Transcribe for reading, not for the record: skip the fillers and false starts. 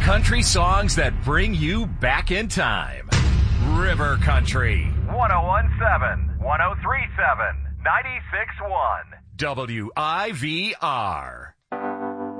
country songs that bring you back in time. River Country. 1017, 1037, 96.1. WIVR.